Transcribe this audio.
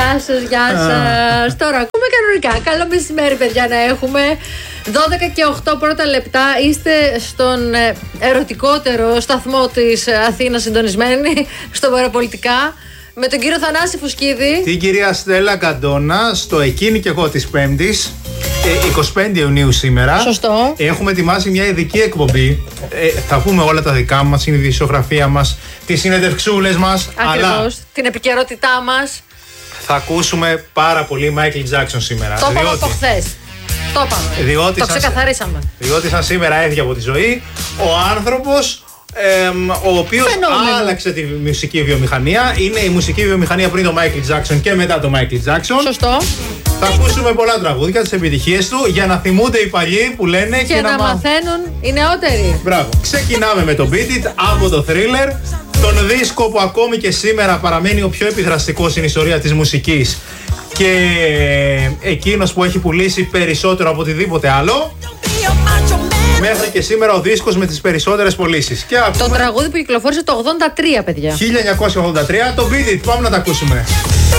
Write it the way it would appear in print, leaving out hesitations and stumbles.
Γεια σας, γεια σας. Τώρα ακούμε κανονικά. Καλό μεσημέρι, παιδιά, να έχουμε. 12 και 8 πρώτα λεπτά. Είστε στον ερωτικότερο σταθμό της Αθήνας, συντονισμένοι στο Παραπολιτικά, με τον κύριο Θανάση Φουσκίδη. Την κυρία Στέλλα Καντόνα, στο Εκείνη και εγώ της Πέμπτης, 25 Ιουνίου σήμερα. Σωστό. Έχουμε ετοιμάσει μια ειδική εκπομπή. Θα πούμε όλα τα δικά μας, την ειδησιογραφία μας, τις συνεντευξούλες μας. Ακριβώς. Αλλά την επικαιρότητά μας. θα ακούσουμε πάρα πολύ Michael Jackson σήμερα. Το είπαμε από χθες. Το είπαμε. Το ξεκαθαρίσαμε. Διότι σαν σήμερα έφυγε από τη ζωή ο άνθρωπος ο οποίος άλλαξε τη μουσική βιομηχανία. Είναι η μουσική βιομηχανία πριν το Michael Jackson και μετά το Michael Jackson. Σωστό. Θα ακούσουμε πολλά τραγούδια, τις επιτυχίες του, για να θυμούνται οι παλιοί που λένε και να μαθαίνουν οι νεότεροι. Μπράβο. Ξεκινάμε με το Beat It από το Thriller, τον δίσκο που ακόμη και σήμερα παραμένει ο πιο επιδραστικός στην ιστορία της μουσικής και εκείνος που έχει πουλήσει περισσότερο από οτιδήποτε άλλο. Μέχρι και σήμερα ο δίσκος με τις περισσότερες πωλήσεις. Το τραγούδι που κυκλοφόρησε το 83, παιδιά. 1983, το Beat It, πάμε να τα ακούσουμε.